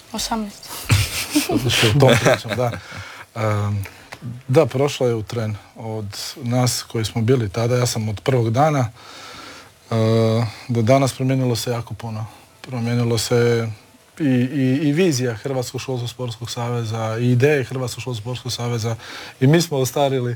18. U tom pričam, da. Da, prošlo je u tren od nas koji smo bili tada. Ja sam od prvog dana do danas promijenilo se jako puno. Promijenilo se i vizija Hrvatskog školskog sportskog saveza, i ideje Hrvatskog školskog sportskog saveza. I mi smo ostarili.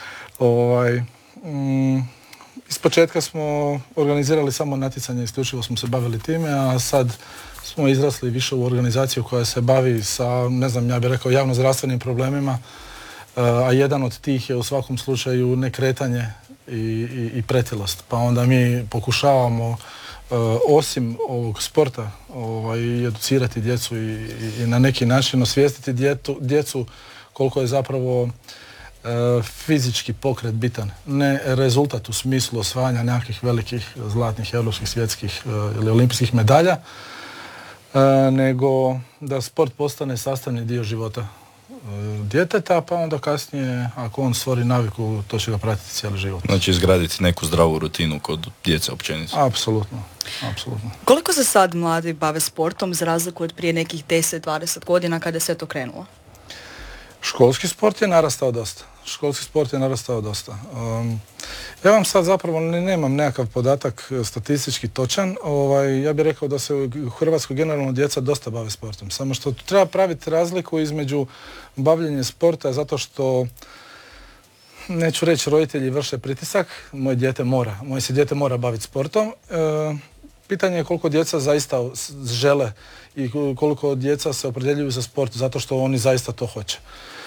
Iz početka smo organizirali samo natjecanje, isključivo smo se bavili time, a sad smo izrasli više u organizaciju koja se bavi sa, ne znam, ja bih rekao, javno-zdravstvenim problemima, a jedan od tih je u svakom slučaju nekretanje i pretilost. Pa onda mi pokušavamo osim ovog sporta educirati djecu i na neki način osvijestiti djecu koliko je zapravo fizički pokret bitan. Ne rezultat u smislu osvajanja nekakvih velikih zlatnih, europskih, svjetskih ili olimpijskih medalja, nego da sport postane sastavni dio života djeteta, pa onda kasnije, ako on stvori naviku, to će ga pratiti cijeli život. Znači izgraditi neku zdravu rutinu kod djece općenito. Apsolutno. Koliko se sad mladi bave sportom za razliku od prije nekih 10-20 godina kada se to krenulo? Školski sport je narastao dosta. Ja vam sad zapravo nemam nekakav podatak statistički točan. Ja bih rekao da se u Hrvatskoj generalno djeca dosta bave sportom. Samo što treba praviti razliku između bavljenja sporta zato što, neću reći roditelji vrše pritisak, moje se dijete mora baviti sportom. Pitanje je koliko djeca zaista žele i koliko djeca se opredjeljuju za sport zato što oni zaista to hoće.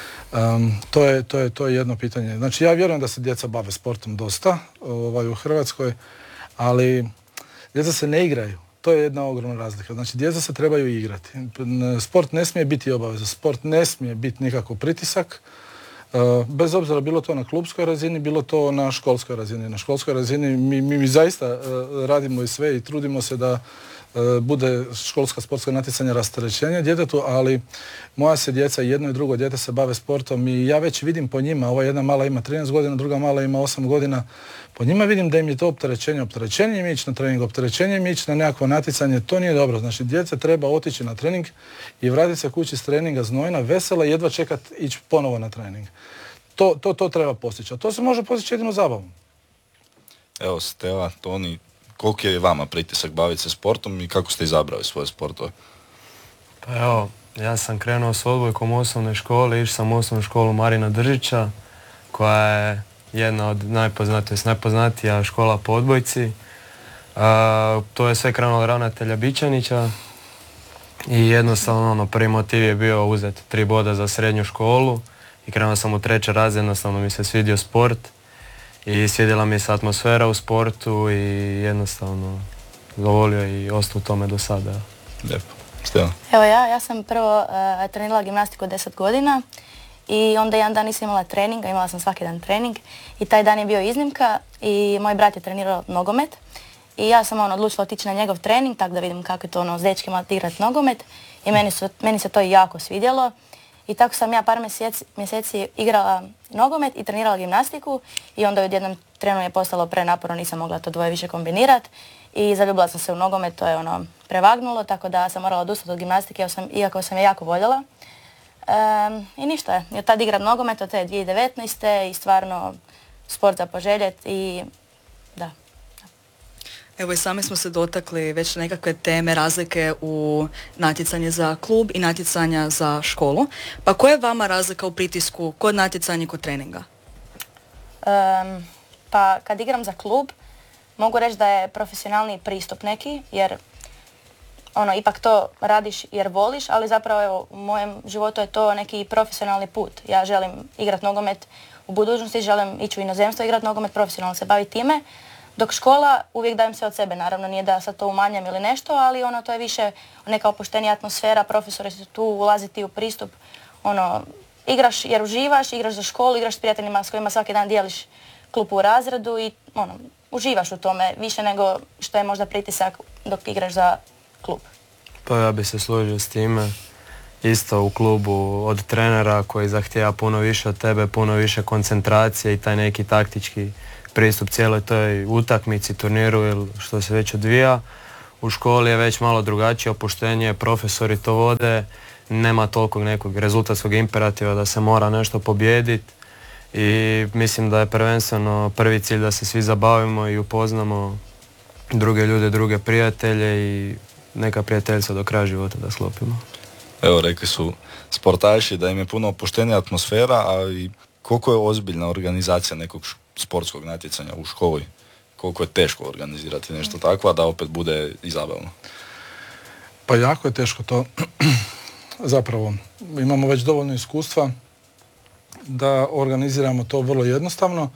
To je jedno pitanje. Znači ja vjerujem da se djeca bave sportom dosta u Hrvatskoj, ali djeca se ne igraju. To je jedna ogromna razlika. Znači djeca se trebaju igrati. Sport ne smije biti obaveza, sport ne smije biti nikakav pritisak. Bez obzira bilo to na klubskoj razini, bilo to na školskoj razini. Na školskoj razini mi zaista radimo i sve i trudimo se da bude školska sportska natjecanja rasterećenja djetetu, ali moja se djeca, jedno i drugo dijete se bave sportom i ja već vidim po njima, ova jedna mala ima 13 godina, druga mala ima 8 godina, po njima vidim da im je to opterećenje im ići na trening, opterećenje im ići na nekakvo natjecanje, to nije dobro. Znači djeca treba otići na trening i vratiti se kući s treninga znojna, vesela i jedva čekat ići ponovo na trening. To treba postići, a to se može postići jedino zabavom. Evo, Steva, Toni, koliko je vama pritisak baviti se sportom i kako ste izabrali svoje sportove? Pa evo, ja sam krenuo s odbojkom u osnovnoj školi, išao sam u osnovnu školu Marina Držića, koja je jedna od najpoznatija škola po odbojci. To je sve krenulo ravnatelja Bičanića i jednostavno prvi motiv je bio uzeti 3 boda za srednju školu i krenuo sam u 3. razred, jednostavno mi se svidio sport. I svidjela mi se atmosfera u sportu i jednostavno zavolio i ostao u tome do sada. Lijepo. Stela? Evo ja sam prvo trenirala gimnastiku 10 godina i onda jedan dan nisam imala treninga, imala sam svaki dan trening i taj dan je bio iznimka i moj brat je trenirao nogomet i ja sam odlučila otići na njegov trening tako da vidim kako je to s dečkima igrati nogomet i meni se to jako svidjelo. I tako sam ja par mjeseci igrala nogomet i trenirala gimnastiku i onda u jednom trenu je postalo prenaporno, nisam mogla to dvoje više kombinirati i zaljubila sam se u nogomet, to je prevagnulo, tako da sam morala odustati od gimnastike, iako sam je jako voljela. I ništa je, od tad igram nogomet od te 2019. i stvarno sport za poželjet i da. Evo i sami smo se dotakli već nekakve teme, razlike u natjecanje za klub i natjecanja za školu. Pa koja je vama razlika u pritisku kod natjecanja i kod treninga? Pa kad igram za klub, mogu reći da je profesionalni pristup neki, jer ipak to radiš jer voliš, ali zapravo evo, u mojem životu je to neki profesionalni put. Ja želim igrati nogomet u budućnosti, želim ići u inozemstvo igrati nogomet, profesionalno se baviti time. Dok škola, uvijek dajem sve od sebe, naravno nije da sad to umanjam ili nešto, ali to je više neka opuštenija atmosfera, profesori su tu, ulaziti u pristup, igraš jer uživaš, igraš za školu, igraš s prijateljima s kojima svaki dan dijeliš klupu u razredu i uživaš u tome više nego što je možda pritisak dok igraš za klub. Pa ja bi se složio s time. Isto u klubu od trenera koji zahtijeva puno više od tebe, puno više koncentracije i taj neki taktički pristup cijeloj toj utakmici, turniru ili što se već odvija. U školi je već malo drugačije opuštenje, profesori to vode, nema toliko nekog rezultatskog imperativa da se mora nešto pobijediti i mislim da je prvenstveno prvi cilj da se svi zabavimo i upoznamo druge ljude, druge prijatelje i neka prijateljstva do kraja života da sklopimo. Evo, rekli su sportaši da im je puno opuštenija atmosfera, a i koliko je ozbiljna organizacija nekog sportskog natjecanja u školi? Koliko je teško organizirati nešto takvo, a da opet bude i zabavno? Pa jako je teško to. Zapravo, imamo već dovoljno iskustva da organiziramo to vrlo jednostavno,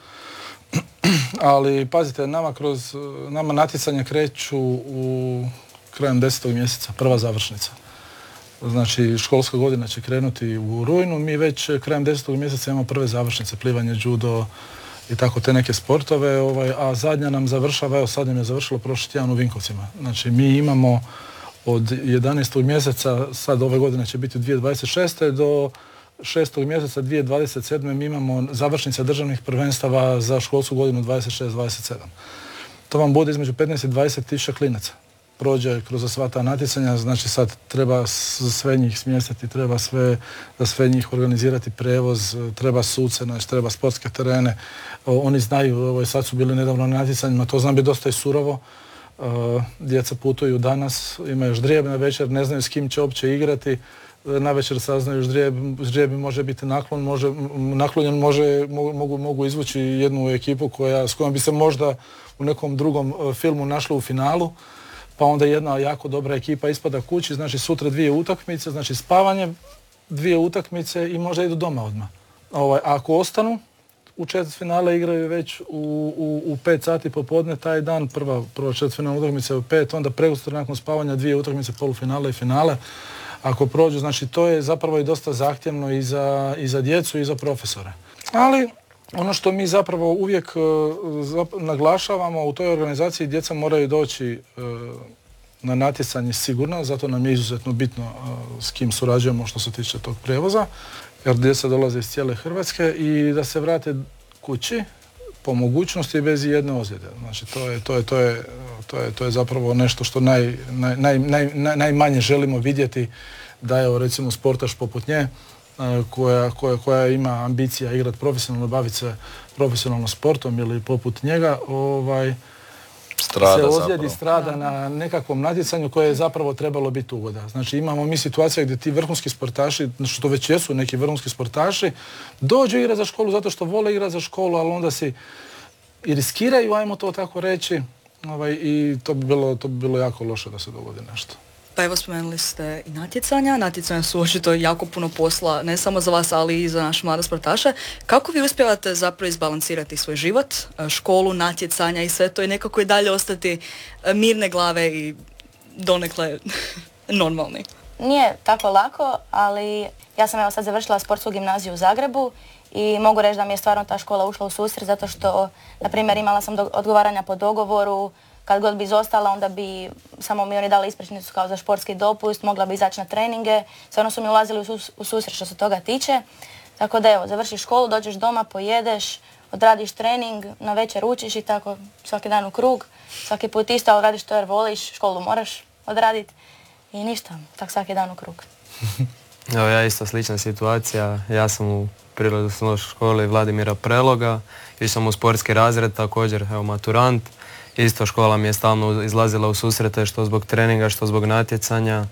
ali pazite, nama natjecanja kreću u krajem 10. mjeseca, prva završnica. Znači, školska godina će krenuti u rujnu, mi već krajem 10. mjeseca imamo prve završnice, plivanje, judo i tako te neke sportove, a zadnja nam završava, evo sad nam je završilo prošli tjedan u Vinkovcima. Znači, mi imamo od 11. mjeseca, sad ove godine će biti 2026. do 6. mjeseca 2027. mi imamo završnice državnih prvenstava za školsku godinu 26-27. To vam bude između 15 i 20 tisuća klinaca. Prođe kroz sva ta natjecanja, znači sad treba sve njih smjestiti, treba za sve njih organizirati prevoz, treba suce, znači treba sportske terene. Oni znaju, sad su bili nedavno na natjecanjima, to znam biti dosta i surovo. Djeca putuju danas, imaju ždrijeb na večer, ne znaju s kim će uopće igrati. Na večer saznaju ždrijeb može biti naklonjen, mogu izvući jednu ekipu s kojom bi se možda u nekom drugom filmu našla u finalu, pa onda jedna jako dobra ekipa ispada kući, znači sutra 2 utakmice, znači spavanje, 2 utakmice i možda idu doma odmah. Ako ostanu, u četvrtfinale igraju već u 5 sati popodne taj dan, prva četvrtfinalna utakmica je u 5, onda prekosutra nakon spavanja 2 utakmice, polufinale i finale. Ako prođu, znači to je zapravo i dosta zahtjevno i za djecu i za profesore. Ali ono što mi zapravo uvijek naglašavamo u toj organizaciji, djeca moraju doći na natjecanje sigurno, zato nam je izuzetno bitno s kim surađujemo što se tiče tog prijevoza, jer djeca dolaze iz cijele Hrvatske i da se vrate kući po mogućnosti bez jedne ozljede. Znači to je zapravo nešto što najmanje želimo vidjeti, da je recimo sportaš poput nje koja ima ambicija igrati profesionalno, baviti se profesionalno sportom ili poput njega, se ozljedi, strada na nekakvom natjecanju koje je zapravo trebalo biti ugoda. Znači imamo mi situacije gdje ti vrhunski sportaši, što već jesu neki vrhunski sportaši, dođu igrati za školu zato što vole igrati za školu, ali onda si i riskiraju, ajmo to tako reći, i to bi bilo jako loše da se dogodi nešto. Pa evo, spomenuli ste i natjecanja. Natjecanja su očito jako puno posla, ne samo za vas, ali i za naše mlade sportaše. Kako vi uspijevate zapravo izbalansirati svoj život, školu, natjecanja i sve to i nekako i dalje ostati mirne glave i donekle normalni? Nije tako lako, ali ja sam sad završila sportsku gimnaziju u Zagrebu i mogu reći da mi je stvarno ta škola ušla u susret zato što, na primjer, imala sam odgovaranja po dogovoru. Kad god bi izostala, onda bi samo mi oni dali ispričnicu kao za športski dopust, mogla bi izaći na treninge. Stvarno su mi ulazili u susret što se toga tiče. Tako da evo, završiš školu, dođeš doma, pojedeš, odradiš trening, na večer učiš i tako svaki dan u krug. Svaki put isto, ali radiš to jer voliš, školu moraš odraditi i ništa, tak svaki dan u krug. Evo, ja isto slična situacija. Ja sam u prirodoslovnoj školi Vladimira Preloga, išao sam u sportski razred, također evo, maturant. Isto škola mi je stalno izlazila u susrete što zbog treninga, što zbog natjecanja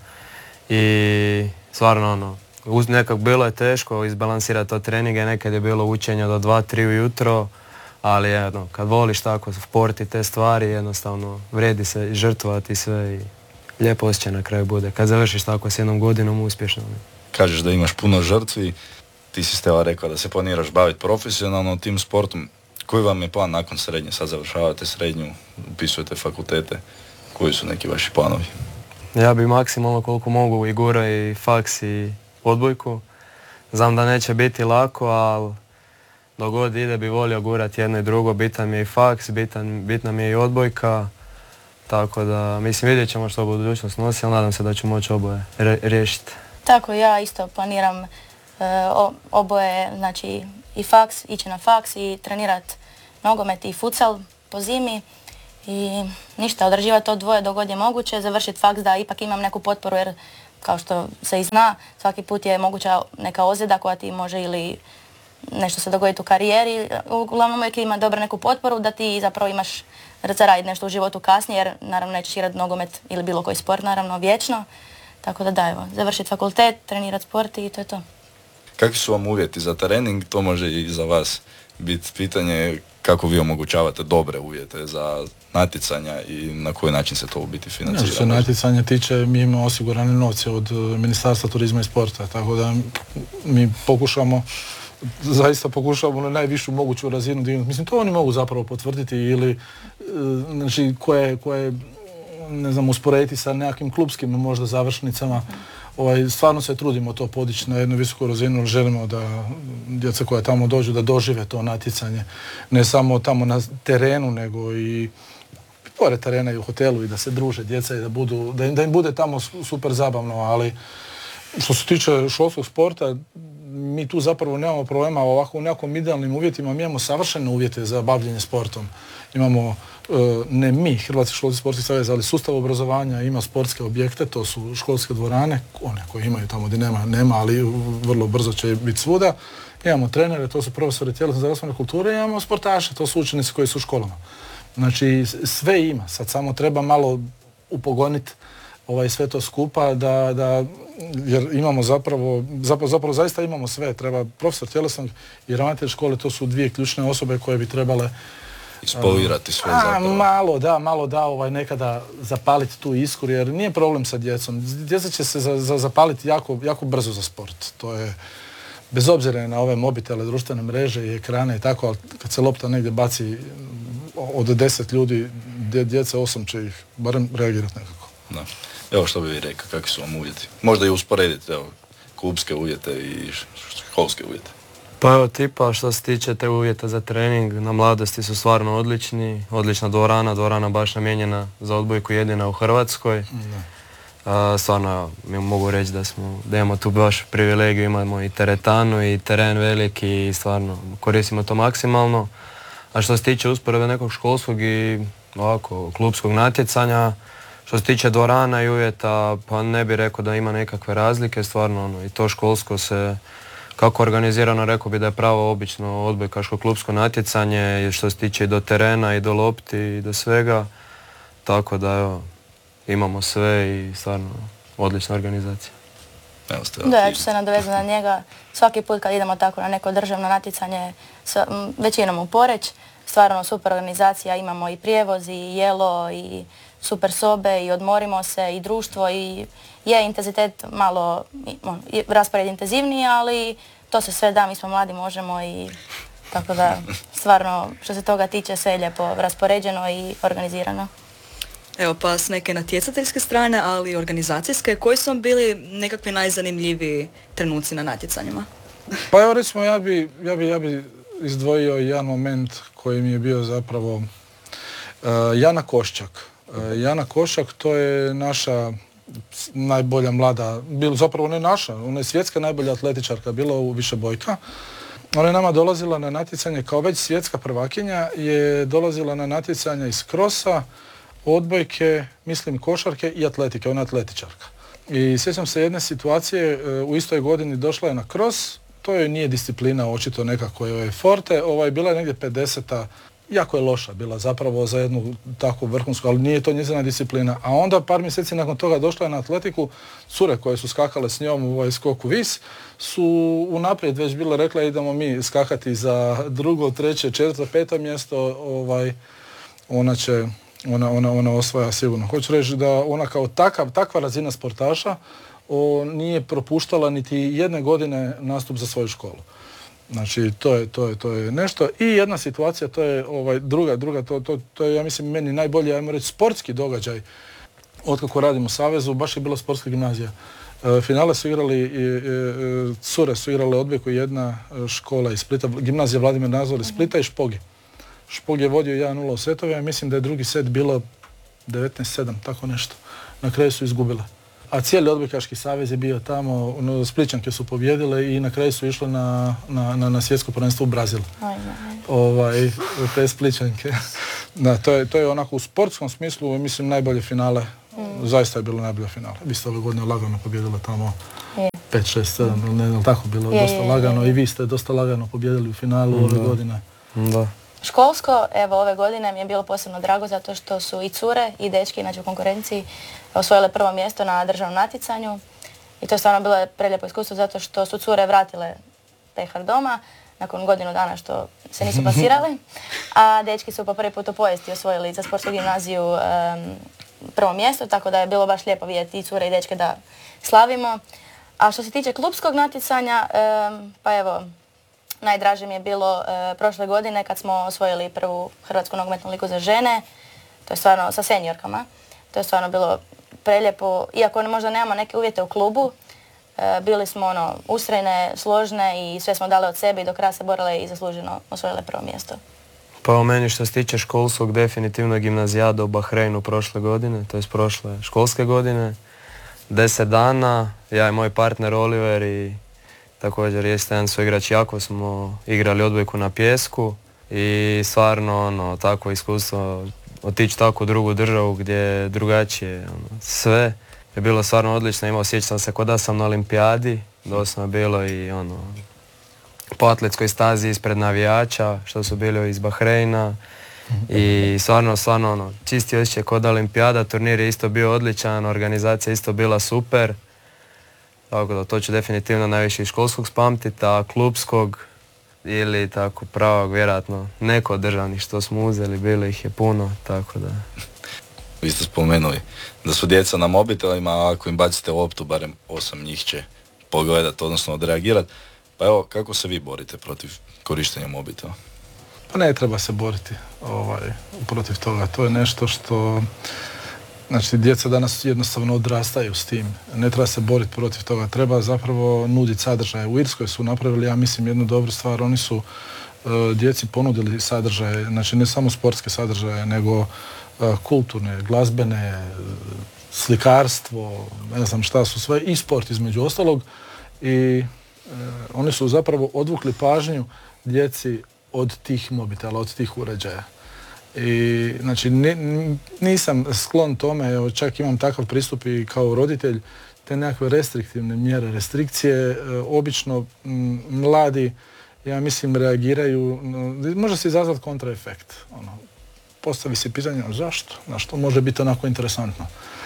i stvarno nekako bilo je teško izbalansirati to treninge, nekad je bilo učenje do 2-3 ujutro, ali kad voliš tako sport i te stvari, jednostavno vredi se žrtvovati sve i lijepo osjećaj na kraju bude kad završiš tako s jednom godinom uspješno. Kažeš da imaš puno žrtvi, ti si Steva rekla da se planiraš baviti profesionalno tim sportom. Koji vam je plan nakon srednje? Sad završavate srednju, upisujete fakultete. Koji su neki vaši planovi? Ja bi maksimalno koliko mogu i gura i faks i odbojku. Znam da neće biti lako, ali dok god ide bi volio gurati jedno i drugo. Bitan mi je i faks, bitna mi je i odbojka. Tako da, mislim, vidjet ćemo što budućnost nosi, ali nadam se da ću moći oboje riješiti. Tako, ja isto planiram oboje, znači i faks, ići na faks i trenirat nogomet i futsal po zimi I ništa, odrađivati to dvoje dok god je moguće, završiti faks da ipak imam neku potporu jer kao što se i zna, svaki put je moguća neka ozljeda koja ti može ili nešto se dogoditi u karijeri. Uglavnom uvijek ima dobro neku potporu da ti zapravo imaš zaraditi nešto u životu kasnije jer naravno nećeš igrati nogomet ili bilo koji sport naravno vječno. Tako da evo, završiti fakultet, trenirati sport i to je to. Kakvi su vam uvjeti za trening? To može i za vas biti pitanje kako vi omogućavate dobre uvjete za natjecanja i na koji način se to u biti financira. Što se natjecanja tiče, mi imamo osigurane novce od Ministarstva turizma i sporta, tako da mi zaista pokušavamo na najvišu moguću razinu dignuti. Mislim, to oni mogu zapravo potvrditi ili znači, koje ne znam, usporediti sa nekakvim klubskim možda završnicama. Stvarno se trudimo to podići na jednu visoku razinu, želimo da djeca koja tamo dođu da dožive to natjecanje. Ne samo tamo na terenu, nego i pored terena i u hotelu i da se druže djeca i da im bude tamo super zabavno, ali što se tiče školskog sporta, mi tu zapravo nemamo problema ovako u nekakvim idealnim uvjetima, mi imamo savršene uvjete za bavljenje sportom. Imamo, ne mi, Hrvatski školski sportski savez, ali sustav obrazovanja ima sportske objekte, to su školske dvorane, one koje imaju tamo gdje nema, ali vrlo brzo će biti svuda. Imamo trenere, to su profesori tjelesne zdravstvene kulture, imamo sportaše, to su učenici koji su u školama. Znači, sve ima, sad samo treba malo upogoniti sve to skupa jer imamo zapravo zaista imamo sve, treba profesor tjelesnog i ravnatelj škole, to su dvije ključne osobe koje bi trebale ispolirati sve zapravo. Malo nekada zapaliti tu iskru, jer nije problem sa djecom. Djeca će se zapaliti jako brzo za sport. To je, bez obzira na ove mobitele, društvene mreže i ekrane i tako, ali kad se lopta negdje baci od 10 ljudi, djece 8 će ih barem reagirati nekako. Da. Evo što bi vi rekao, kakvi su vam uvjeti? Možda i usporediti klubske uvjete i školske uvjete. Pa evo tipa što se tiče te uvjeta za trening, na Mladosti su stvarno odlični. Odlična dvorana baš namijenjena za odbojku, jedina u Hrvatskoj. Stvarno mi mogu reći da imamo tu baš privilegiju, imamo i teretanu i teren veliki i stvarno koristimo to maksimalno. A što se tiče usporedbe nekog školskog i ovako klubskog natjecanja, što se tiče dvorana i uvjeta, pa ne bih rekao da ima nekakve razlike, stvarno i to školsko se kako organizirano, rekao bi da je pravo obično odbojkaško klubsko natjecanje, što se tiče i do terena i do lopti i do svega, tako da evo, imamo sve i stvarno odlična organizacija. Da, ja ću se nadovezati na njega. Svaki put kad idemo tako na neko državno natjecanje, većinom u Poreč, stvarno super organizacija, imamo i prijevoz i jelo i super sobe i odmorimo se i društvo i je intenzitet malo, raspored intenzivniji, ali to se sve da, mi smo mladi, možemo i tako da stvarno što se toga tiče sve je lijepo raspoređeno i organizirano. Evo pa s neke natjecateljske strane, ali i organizacijske, koji su vam bili nekakvi najzanimljiviji trenuci na natjecanjima? Pa evo recimo ja bi izdvojio jedan moment koji mi je bio zapravo Jana Koščak. Jana Koščak, to je naša najbolja mlada, zapravo ne naša, ona je svjetska najbolja atletičarka, bila u višebojka. Ona je nama dolazila na natjecanje kao već svjetska prvakinja, je dolazila na natjecanja iz krosa, odbojke, mislim košarke i atletike, ona je atletičarka. I sjećam se jedne situacije, u istoj godini došla je na kros, to joj nije disciplina, očito nekako je forte, bila je negdje 50-a, jako je loša bila zapravo za jednu takvu vrhunsku, ali nije to njezina disciplina. A onda par mjeseci nakon toga došla je na atletiku, cure koje su skakale s njom u skoku vis, su unaprijed već bile rekle idemo mi skakati za drugo, treće, četvrto, peto mjesto, ona osvaja sigurno. Hoću reći da ona kao takva razina sportaša nije propuštala niti jedne godine nastup za svoju školu. Znači, to je nešto. I jedna situacija, to je druga, to je, ja mislim, meni najbolji, ajmo reći, sportski događaj otkako radim u Savezu, baš je bila sportska gimnazija. Finale su igrali, cure su igrale odbojku, jedna škola iz Splita, gimnazija Vladimir Nazor iz Splita i Špogi. Špog je vodio 1-0 u setove, ja mislim da je drugi set bilo 19-7, tako nešto. Na kraju su izgubile. A cijeli odbojkaški savez je bio tamo, Splićanke su pobjedile i na kraju su išle na svjetsko prvenstvo u Brazilu. Te Splićanke. Da, to je onako u sportskom smislu, mislim, najbolje finale. Zaista je bilo najbolje finale. Vi ste ove godine lagano pobjedili tamo 5, 6, 7, ne znam, tako bilo dosta lagano i vi ste dosta lagano pobjedili u finalu ove godine. Da. Školsko, evo ove godine mi je bilo posebno drago zato što su i cure i dečki, znači u konkurenciji, osvojile prvo mjesto na državnom natjecanju. I to je stvarno bilo prelijepo iskustvo zato što su cure vratile pehar doma nakon godinu dana što se nisu plasirali, a dečki su po prvi put u povijesti osvojili za sportsku gimnaziju prvo mjesto, tako da je bilo baš lijepo vidjeti i cure i dečke da slavimo. A što se tiče klupskog natjecanja, pa evo, najdraže mi je bilo prošle godine kad smo osvojili prvu Hrvatsku nogometnu ligu za žene, to je stvarno sa seniorkama, to je stvarno bilo prelijepo, iako možda nemamo neke uvjete u klubu, bili smo ustrajne, složne i sve smo dali od sebe i do kraja se borile i zasluženo osvojile prvo mjesto. Pa o meni što se tiče školskog, definitivno gimnazijada u Bahreinu prošle godine, to je prošle školske godine, 10 dana, ja i moj partner Oliver i također jeste jedan suigrač Jako smo igrali odbojku na pijesku i stvarno takvo iskustvo, otići tako u drugu državu gdje je drugačije sve je bilo stvarno odlično, osjećam se kao da sam na olimpijadi, doslovno je bilo i po atletskoj stazi ispred navijača što su bili iz Bahreina i stvarno čisti osjećaj kod olimpijada, turnir je isto bio odličan, organizacija je isto bila super, tako da to ću definitivno najviše iz školskog spamtiti, a klubskog ili tako pravog vjerojatno neko od državnih što smo uzeli, bilo ih je puno, tako da. Vi ste spomenuli da su djeca na mobitelima, a ako im bacite loptu, barem 8 njih će pogledati, odnosno odreagirati. Pa evo, kako se vi borite protiv korištenja mobitela? Pa ne treba se boriti protiv toga. To je nešto što... Znači, djeca danas jednostavno odrastaju s tim. Ne treba se boriti protiv toga. Treba zapravo nuditi sadržaje. U Irskoj su napravili, ja mislim, jednu dobru stvar. Oni su djeci ponudili sadržaje, znači ne samo sportske sadržaje, nego kulturne, glazbene, slikarstvo, ne znam šta su sve, i sport između ostalog. I oni su zapravo odvukli pažnju djeci od tih mobitela, od tih uređaja. I znači nisam sklon tome, evo, čak imam takav pristup i kao roditelj, te nekakve restriktivne mjere, restrikcije, obično mladi, ja mislim, reagiraju, može se izazvati kontraefekt. Postavi se pitanje zašto, što može biti onako interesantno.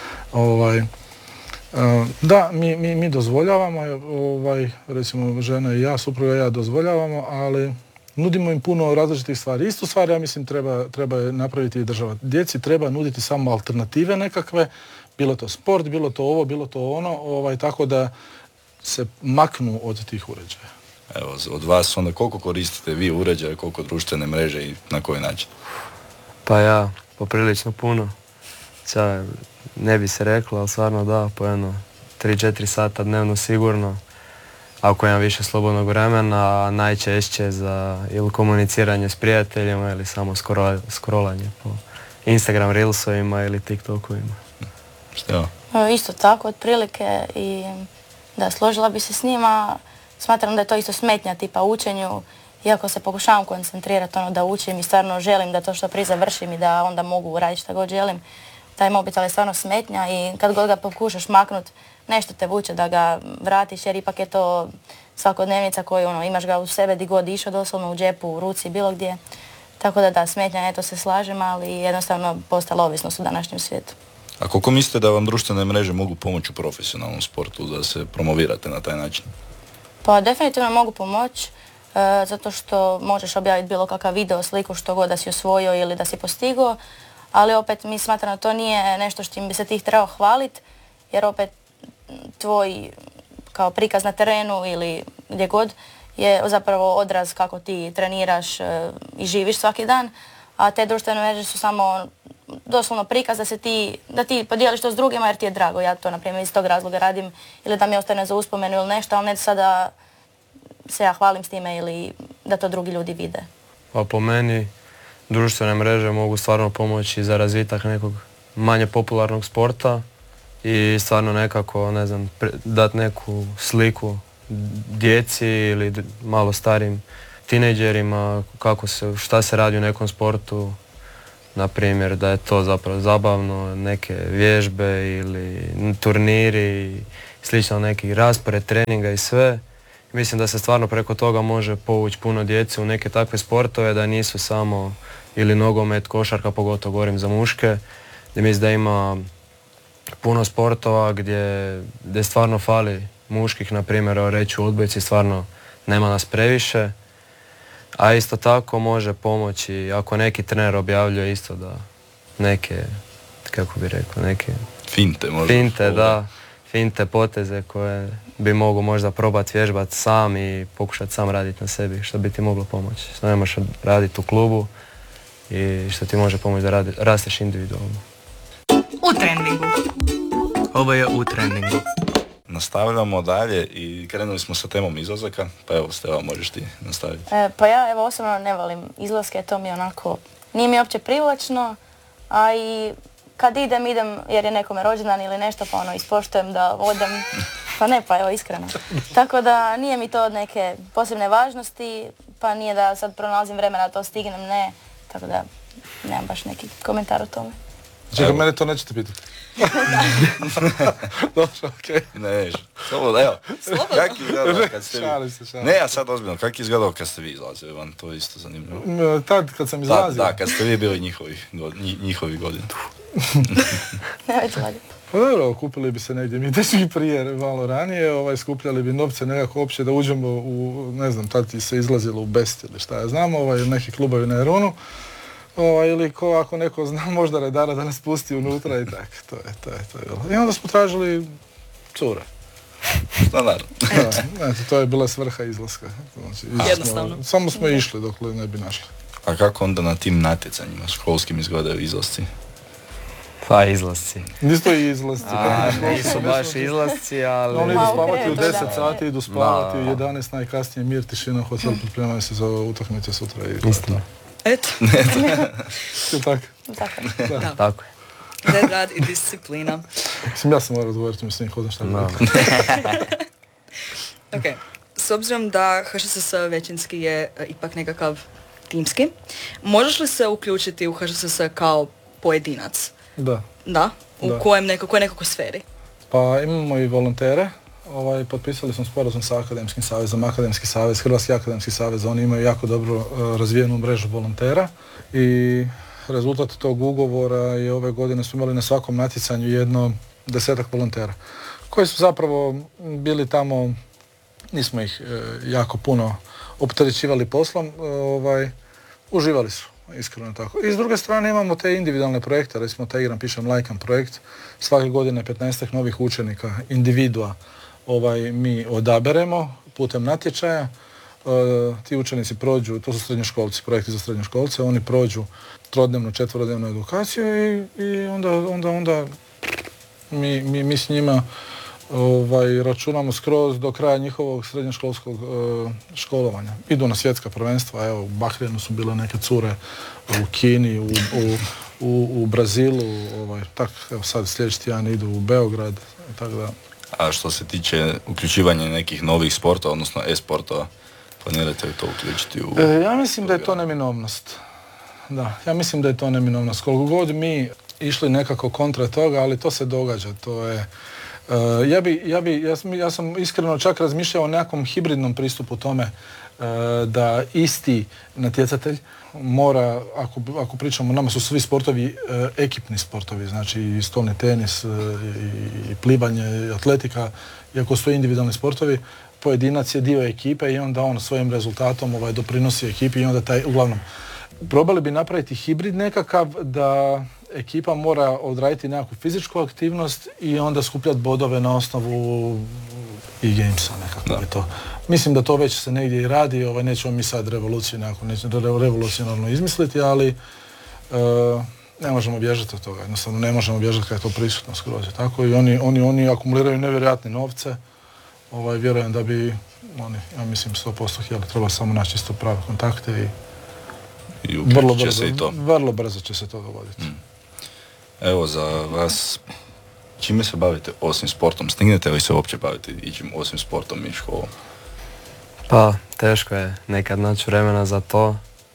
Da, mi dozvoljavamo, recimo žena i ja, supruga i ja dozvoljavamo, ali nudimo im puno različitih stvari. Istu stvar, ja mislim, treba napraviti i država. Djeci treba nuditi samo alternative nekakve, bilo to sport, bilo to ovo, bilo to ono, tako da se maknu od tih uređaja. Evo, od vas onda koliko koristite vi uređaje, koliko društvene mreže i na koji način? Pa ja, poprilično puno. Ne bi se reklo, ali stvarno da, po 3-4 sata dnevno sigurno. Ako imam više slobodnog vremena, najčešće za ili komuniciranje s prijateljima ili samo scrollanje po Instagram Reelsovima ili TikTokovima. Što? Isto tako, otprilike, i da, složila bi se s njima. Smatram da je to isto smetnja tipa učenju, iako se pokušavam koncentrirati da učim i stvarno želim da to što prije završim i da onda mogu raditi šta god želim. Taj mobitel je stvarno smetnja i kad god ga pokušaš maknut, nešto te vuče da ga vratiš, jer ipak je to svakodnevnica koju imaš ga u sebe di god išao, doslovno u džepu, u ruci, bilo gdje. Tako da, smetnja, to se slažem, ali jednostavno postala ovisnost u današnjem svijetu. A koliko mislite da vam društvene mreže mogu pomoći u profesionalnom sportu, da se promovirate na taj način? Pa definitivno mogu pomoći, zato što možeš objaviti bilo kakav video, sliku, što god da si osvojio ili da si postigao, ali opet mi smatram da to nije nešto što im bi se ti trebao hvaliti, jer opet tvoj kao prikaz na terenu ili gdje god je zapravo odraz kako ti treniraš i živiš svaki dan, a te društvene mreže su samo doslovno prikaz da ti podijeliš to s drugima jer ti je drago. Ja to, na primjer, iz tog razloga radim ili da mi ostane za uspomenu ili nešto, ali ne sada se ja hvalim s time ili da to drugi ljudi vide. Pa po meni društvene mreže mogu stvarno pomoći za razvitak nekog manje popularnog sporta i stvarno nekako, ne znam, dati neku sliku djeci ili malo starim tinejdžerima, šta se radi u nekom sportu, na primjer da je to zapravo zabavno, neke vježbe ili turniri, slično neki raspored treninga i sve. Mislim da se stvarno preko toga može povući puno djece u neke takve sportove, da nisu samo ili nogomet, košarka, pogotovo govorim za muške, gdje mislim da ima puno sportova gdje stvarno fali muških, na primjer, reći u odbojci stvarno nema nas previše, a isto tako može pomoći ako neki trener objavljuje isto da neke, kako bi rekao, neke finte, poteze koje bi mogu možda probati vježbati sam i pokušati sam raditi na sebi, što bi ti moglo pomoći. Što ne možeš raditi u klubu i što ti može pomoći da rasteš individualno. U trendingu. Ovo je U trendingu. Nastavljamo dalje i krenuli smo sa temom izlazaka, pa evo Steva, možeš ti nastaviti. Pa ja evo osobno ne volim izlaske, to mi onako, nije mi uopće privlačno, a i kad idem jer je nekome rođendan ili nešto, pa ispoštujem da odem, pa ne, pa evo iskreno. Tako da nije mi to od neke posebne važnosti, pa nije da sad pronalazim vremena da to stignem, ne, tako da nemam baš neki komentar o tome. Čekaj, mene to nećete pitati. Dobro, okej. Ne, slobodno, evo. Kak je izgledalo kad ste vi... Šalim. Ne, a sad ozbiljno, kak je izgledalo kad ste vi izlazili van, to je isto zanimljivo. Tad kad sam izlazio? Da, kad ste vi bili njihovi godina. Nemojte lagati. Pa dobro, kupili bi se negdje mi dečki prije, malo ranije, skupljali bi novce nekako opće da uđemo u, ne znam, tad se izlazilo u Best ili šta ja znam, neki klubovi na Erunu. Ili ako neko zna možda redara da nas pusti unutra i tak, to je bilo. I onda smo tražili cure. Standardno. To je bila svrha izlaska. Znači, jednostavno. Samo smo išli dokle ne bi našli. A kako onda na tim natjecanjima školskim izgledaju izlasci? Pa izlasci. Nisu to i izlasci. Nisu baš izlasci, ali... Oni idu spavati u 10 sati, idu spavati u 11, najkasnije mir, tišina, hotel, pripremaju se za utakmice sutra i Istina. Eto. Tako je. Red rad i disciplina. Ja sam morao odgovoriti, mislim, hodam šta no. Ok, s obzirom da HŠSS većinski je ipak nekakav timski, možeš li se uključiti u HŠSS kao pojedinac? Da. Da? U kojoj nekakvoj sferi? Pa imamo i volontere. Potpisali smo sporazum sa Akademskim savezom, Akademski savez, Hrvatski akademski savez, oni imaju jako dobro razvijenu mrežu volontera i rezultat tog ugovora je ove godine smo imali na svakom natjecanju 10 volontera koji su zapravo bili tamo, nismo ih jako puno opterećivali poslom, uživali su, iskreno tako. I s druge strane imamo te individualne projekte, recimo taj Igram pišem lajkan projekt, svake godine 15 novih učenika, individua, mi odaberemo putem natječaja, ti učenici prođu, to su srednjoškolci, projekti za srednjoškolce, oni prođu trodnevnu, četverodnevnu edukaciju i onda mi s njima računamo skroz do kraja njihovog srednjoškolskog školovanja. Idu na svjetska prvenstva, evo u Bahreinu su bile neke cure, u Kini, u Brazilu, tako evo sad sljedeći tjedan idu u Beograd, tako da. A što se tiče uključivanja nekih novih sportova, odnosno e-sportova, planirate li to uključiti u... Ja mislim da je to neminovnost. Da, ja mislim da je to neminovnost. Koliko god mi išli nekako kontra toga, ali to se događa, to je... Ja sam iskreno čak razmišljao o nekakvom hibridnom pristupu tome da isti natjecatelj mora, ako pričamo, nama su svi sportovi ekipni sportovi, znači i stolni tenis, i plivanje, i atletika, iako su individualni sportovi, pojedinac je dio ekipe i onda on svojim rezultatom doprinosi ekipi i onda uglavnom, probali bi napraviti hibrid nekakav da ekipa mora odraditi nekakvu fizičku aktivnost i onda skupljati bodove na osnovu e-gamesa nekako je to. Mislim da to već se negdje i radi, nećemo mi sad revolucionarno izmisliti, ali ne možemo bježati od toga, jednostavno ne možemo bježati kad je to prisutno skroz. Tako i oni akumuliraju nevjerojatne novce, vjerujem da bi oni, ja mislim 100% htjeli, treba samo naći isto prave kontakte i vrlo brzo će se to dogoditi. Evo za vas, čime se bavite osim sportom? Stignete li se uopće baviti ičim osim sportom i školom? Pa, teško je nekad naći vremena za to.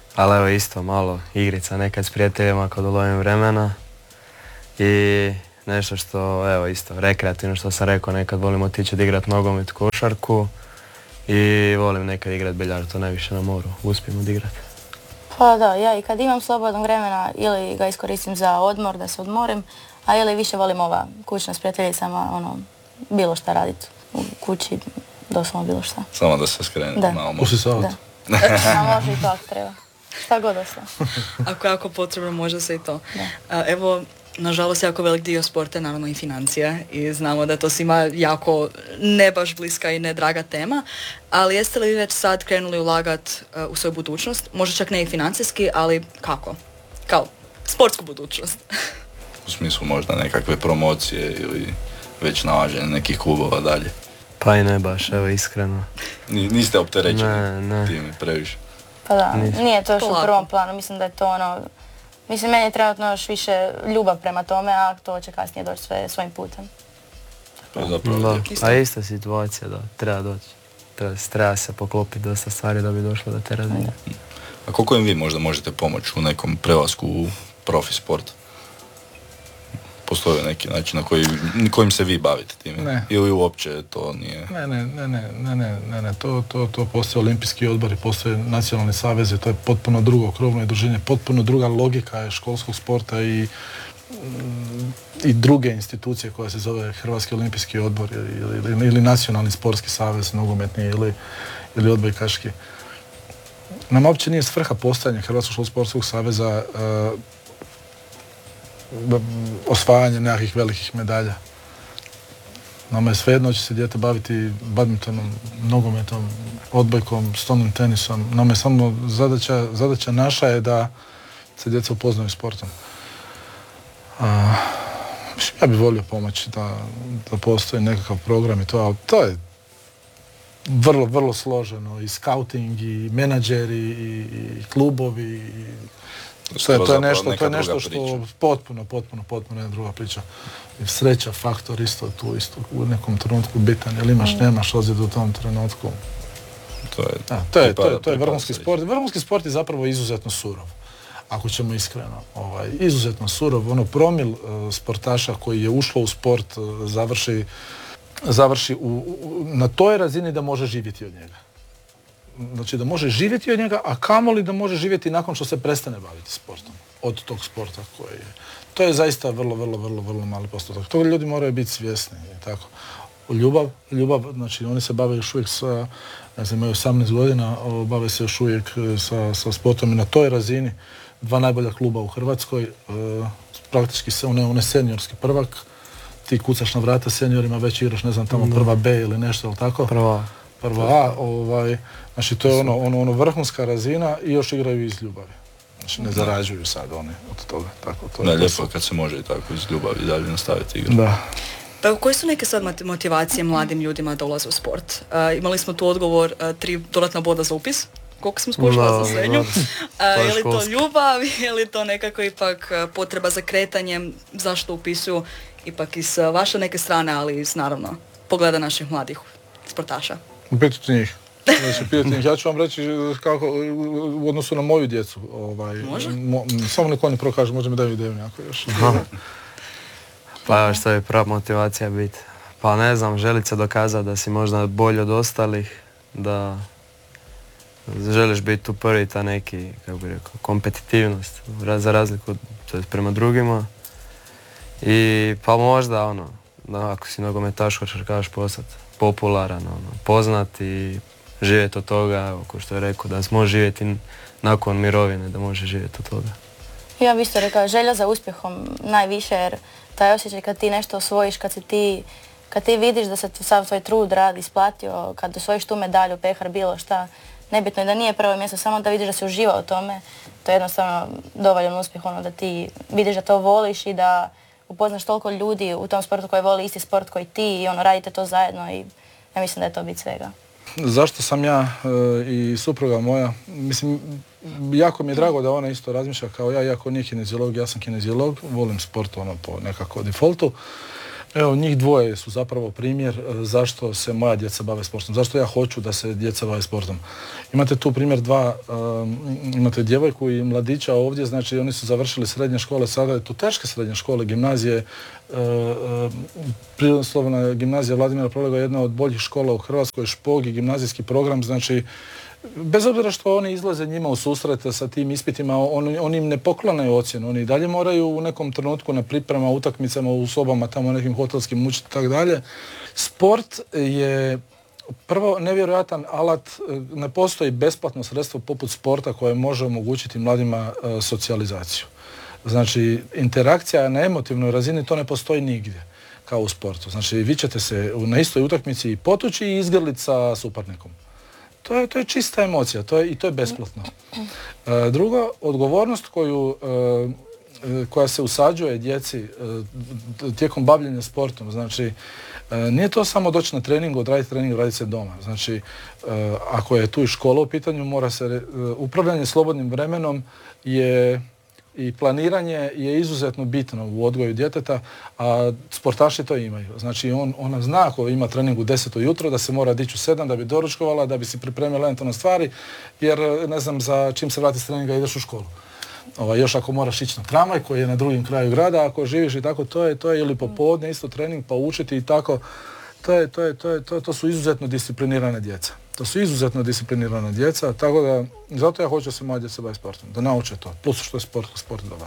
Ali evo isto malo igrica nekad s prijateljima kad ulovim vremena. I nešto što, evo isto, rekreativno što sam rekao, nekad volim otići odigrati nogomet, košarku. I volim nekad igrati biljard, to najviše na moru, uspijem odigrati. Pa da, ja i kad imam slobodnog vremena ili ga iskoristim za odmor, da se odmorim, a ili više volim ova kućna s prijateljicama, bilo šta raditi u kući, doslovno bilo šta. Samo da se skrene malo. Pusti se auto. Da. A može i to ako treba. Šta god osla. Ako je jako potrebno, može se i to. Evo, nažalost, jako velik dio sporta je naravno i financija i znamo da to svima jako ne baš bliska i ne draga tema, ali jeste li vi već sad krenuli ulagati u svoju budućnost? Možda čak ne i financijski, ali kako? Kao sportsku budućnost. U smislu možda nekakve promocije ili već nalaženje nekih klubova dalje. Pa i ne baš, evo iskreno. Niste opterećeni Ne. time previše. Pa da, nije to još u Polako. prvom planu, mislim da je to mislim meni je trenutno još više ljubav prema tome, a to će kasnije doći sve svojim putem. To je zapravo Da, lijepo. a ista situacija, da, treba doći. Treba se poklopiti dosta stvari da bi došlo do te razine. A koliko im vi možda možete pomoći u nekom prelasku u profi sport? Postoji neki način na kojim se vi bavite time? Ne. Ili uopće to nije? Ne, to postoje olimpijski odbori, postoje nacionalni savezi, to je potpuno drugo krovno udruženje, potpuno druga logika je školskog sporta i druge institucije koja se zove Hrvatski olimpijski odbor ili nacionalni sportski savez, nogometni ili odbojkaški. Nama uopće nije svrha postojanja Hrvatskog sportskog saveza osvajanje nekakvih velikih medalja. Nama je svejedno će se dijete baviti badmintonom, nogometom, odbojkom, stolnim tenisom. Nama je samo zadaća naša je da se djeca upoznaju sportom. Ja bih volio pomoći da postoji nekakav program i to, ali to je vrlo, vrlo složeno. I scouting, i menadžeri, i klubovi, to je nešto što potpuno jedna druga priča. I sreća, faktor isto tu u nekom trenutku bitan, ili imaš, nemaš ozljedu u tom trenutku. To je vrhunski sport. Vrhunski sport je zapravo izuzetno surov, ako ćemo iskreno. Izuzetno surov, promil sportaša koji je ušlo u sport završi na toj razini da može živjeti od njega. Znači da može živjeti od njega, a kamoli da može živjeti nakon što se prestane baviti sportom. Od tog sporta koji je. To je zaista vrlo mali postotak. Toga ljudi moraju biti svjesni. Tako. Ljubav, znači oni se bave još uvijek imaju 18 godina, bave se još uvijek sa sportom i na toj razini. 2 najbolja kluba u Hrvatskoj, praktički se one seniorski prvak, ti kucaš na vrata seniorima, već igraš, ne znam, tamo prva B ili nešto, ali tako? Prva A, znači to je ono vrhunska razina i još igraju iz ljubavi. Znači ne zarađuju sad oni od toga. Tako, to da, lijepo kad se može i tako iz ljubavi dalje nastaviti igru. Da. Pa koje su neke sad motivacije mladim ljudima da ulaze u sport? Imali smo tu odgovor 3 dodatna boda za upis. Koliko smo skušala za srednju? Je li to ljubav, je li to nekako ipak potreba za kretanjem, zašto upisuju ipak iz vaše neke strane, ali iz naravno pogleda naših mladih sportaša? Pitajte njih. Ja ću vam reći kako u odnosu na moju djecu. Može? Samo nek oni prokažu, možda mi daju ideju nekako još. Pa što je prava motivacija biti? Pa ne znam, želit se dokazati da si možda bolji od ostalih, da želiš biti tu prvi, ta neki, kako bi rekao, kompetitivnost za razliku prema drugima. I pa možda da ako si nogometaš hoćeš postati popularan, poznat i živjeti od toga, kao što je rekao, da se može živjeti nakon mirovine, da može živjeti od toga. Ja bih isto rekao, želja za uspjehom najviše, jer taj osjećaj kad ti nešto osvojiš, kad ti vidiš da se sav tvoj trud rad isplatio, kad osvojiš tu medalju, pehar, bilo šta, nebitno je da nije prvo mjesto, samo da vidiš da se uživa u tome, to je jednostavno dovoljan uspjeh, da ti vidiš da to voliš i da upoznaš toliko ljudi u tom sportu koji voli isti sport koji ti i radite to zajedno i ja mislim da je to bit svega. Zašto sam ja i supruga moja, mislim, jako mi je drago da ona isto razmišlja kao ja, iako nije kineziolog, ja sam kineziolog, volim sport po nekako defaultu. Evo, njih dvoje su zapravo primjer zašto se moja djeca bave sportom, zašto ja hoću da se djeca bave sportom. Imate tu primjer imate djevojku i mladića ovdje, znači oni su završili srednje škole, sada je tu teške srednje škole, gimnazije, Prirodoslovna gimnazija Vladimira Prolega je jedna od boljih škola u Hrvatskoj, Špog i gimnazijski program, znači bez obzira što oni izlaze njima u susrete sa tim ispitima, oni im ne poklanaju ocjenu, oni i dalje moraju u nekom trenutku na priprema, utakmicama, u sobama, tamo nekim hotelskim učiti i tako dalje. Sport je prvo nevjerojatan alat, ne postoji besplatno sredstvo poput sporta koje može omogućiti mladima socijalizaciju. Znači, interakcija na emotivnoj razini to ne postoji nigdje kao u sportu. Znači, vi ćete se na istoj utakmici i potući i izgrliti sa suparnikom. To je čista emocija i to je besplatno. Drugo, odgovornost koja se usađuje djeci tijekom bavljenja sportom, znači nije to samo doći na trening, odraditi trening, raditi se doma. Znači, ako je tu i škola u pitanju, mora se upravljanje slobodnim vremenom i planiranje je izuzetno bitno u odgoju djeteta, a sportaši to imaju. Znači, ona zna ako ima trening u 10 ujutro da se mora dići u 7 da bi doručkovala, da bi si pripremila eventualne stvari, jer ne znam za čim se vrati s treninga ideš u školu. Još ako moraš ići na tramvaj koji je na drugim kraju grada, ako živiš i tako, to je ili popodne isto trening pa učiti i tako. To su izuzetno disciplinirane djeca. To su izuzetno disciplinirana djeca, tako da zato ja hoću da se moja djeca bavi sportom, da nauče to, plus što je sport dobar.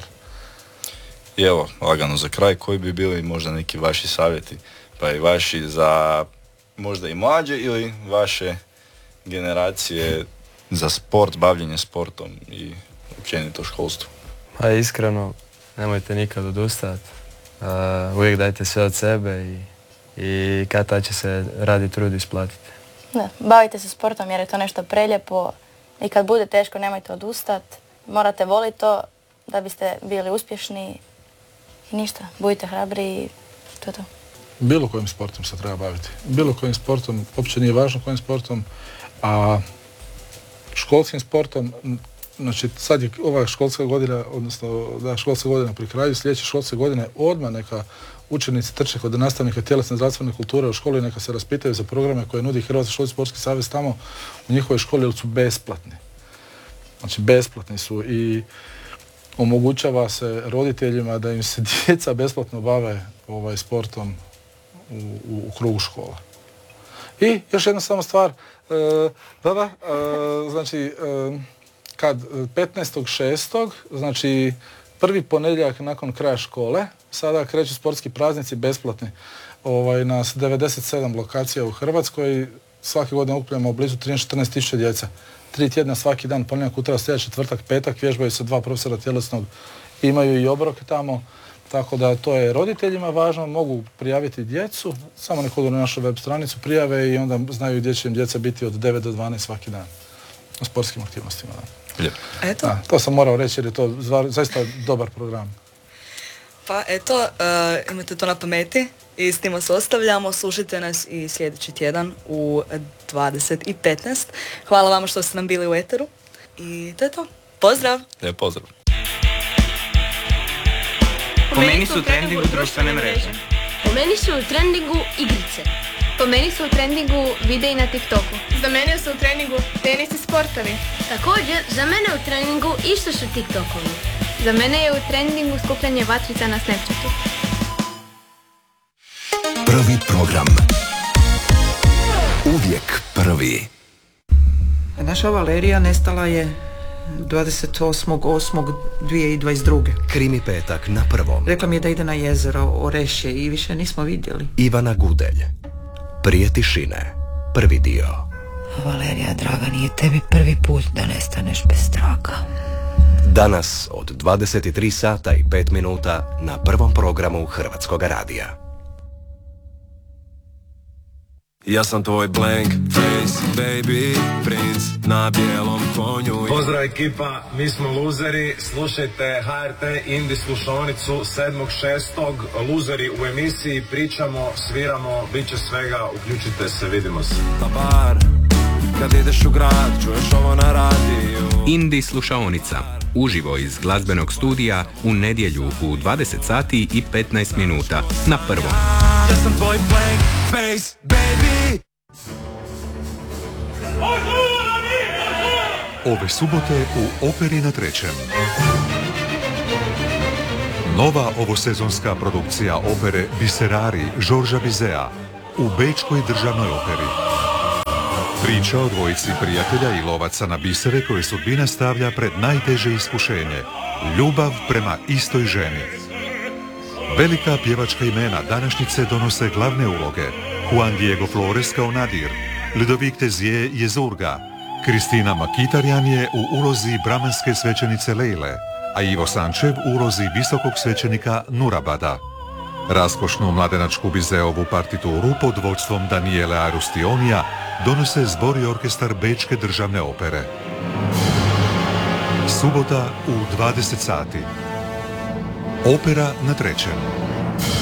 I evo, lagano za kraj, koji bi bili možda neki vaši savjeti, pa i vaši za možda i mlađe ili vaše generacije za sport, bavljenje sportom i općenito školstvo? Pa iskreno, nemojte nikad odustati, uvijek dajte sve od sebe i kad će se radi trud isplatiti. Da, bavite se sportom jer je to nešto prelijepo i kad bude teško nemojte odustati, morate voliti to da biste bili uspješni i ništa, budite hrabri i to je to. Bilo kojim sportom se treba baviti, bilo kojim sportom, uopće nije važno kojim sportom, a školskim sportom, znači sad je ova školska godina, odnosno da, školska godina pri kraju, sljedeće školske godine odmah neka učenici trče kod nastavnika tjelesne zdravstvene kulture u školi, neka se raspitaju za programe koje nudi Hrvatski školski sportski savez tamo u njihovoj školi, jer su besplatni. Znači besplatni su i omogućava se roditeljima da im se djeca besplatno bave sportom u krugu škola. I još jedna samo stvar, znači kad 15.6. znači prvi ponedjeljak nakon kraja škole, sada kreću sportski praznici besplatni na 97 lokacija u Hrvatskoj. Svake godine okupljamo blizu 13-14 tisuća djeca. 3 tjedna svaki dan, ponedjeljak, utorak, srijeda, četvrtak, petak, vježbaju se 2 profesora tjelesnog, imaju i obroke tamo. Tako da to je roditeljima važno, mogu prijaviti djecu, samo nek odu na našu web stranicu, prijave i onda znaju gdje će im djeca biti od 9 do 12 svaki dan na sportskim aktivnostima. Eto. To sam morao reći jer je to zaista dobar program. Pa eto, imate to na pameti i s tim se ostavljamo. Slušajte nas i sljedeći tjedan u 20:15. Hvala vama što ste nam bili u eteru i to je to. Pozdrav! Lijep pozdrav! Po meni su u trendingu društvene mreže. Po meni su u trendingu igrice. Po meni su u trendingu videi na TikToku. Za mene su u treningu tenis i sportovi. Također, za mene u treningu isto su TikTokovi. Za mene je u trendingu skupljanje vatrica na Snapchatu. Prvi program. Uvijek prvi. Naša Valerija nestala je 28.8.2022. Krimi petak na prvom. Rekla mi je da ide na jezero Orešje i više nismo vidjeli. Ivana Gudelj. Prije tišine. Prvi dio. Valerija, draga, nije tebi prvi put da nestaneš bez traga. Danas od 23 sata i 5 minuta na prvom programu Hrvatskoga radija. Ja sam tvoj blank face, baby, princ na bijelom konju. Pozdrav ekipa, mi smo luzeri, slušajte HRT Indie slušaonicu 7.6. Luzeri u emisiji, pričamo, sviramo, bit će svega, uključite se, vidimo se. Bar, kad ideš u grad, čuješ ovo na radiju. Indie slušaonica, uživo iz glazbenog studija u nedjelju u 20 sati i 15 minuta na prvom. da sam tvoj blank face, baby. Ove subote u Operi na Trećem. Nova ovosezonska produkcija opere Biserari Žorža Bizea u Bečkoj državnoj operi. Priča o dvojici prijatelja i lovaca na bisere koje sudbina stavlja pred najteže iskušenje, ljubav prema istoj ženi. Velika pjevačka imena današnjice donose glavne uloge. Juan Diego Flores kao Nadir, Ludovic Tezier je Zurga, Kristina Makitarjan je u ulozi bramanske svećenice Lejle, a Ivo Sančev u ulozi visokog svećenika Nurabada. Raskošnu mladenačku Bizeovu partituru pod vodstvom Daniele Arustionija donose zbor i orkestar Bečke državne opere. Subota u 20 sati. Opera na Trećem.